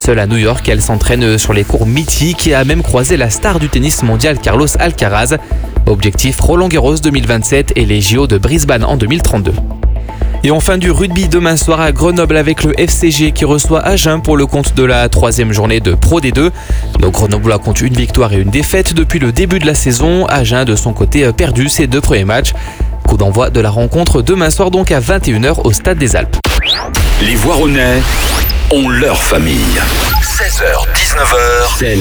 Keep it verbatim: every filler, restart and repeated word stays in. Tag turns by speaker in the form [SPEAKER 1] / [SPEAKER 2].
[SPEAKER 1] Seule à New York, elle s'entraîne sur les cours mythiques et a même croisé la star du tennis mondial Carlos Alcaraz. Objectif Roland-Garros deux mille vingt-sept et les J O de Brisbane en deux mille trente-deux. Et enfin du rugby demain soir à Grenoble avec le F C G qui reçoit Agen pour le compte de la troisième journée de Pro D deux. Donc Grenoble compte une victoire et une défaite depuis le début de la saison. Agen de son côté a perdu ses deux premiers matchs. Coup d'envoi de la rencontre demain soir donc à vingt et une heures au Stade des Alpes.
[SPEAKER 2] Les Voironnais ont leur famille. seize heures dix-neuf heures, c'est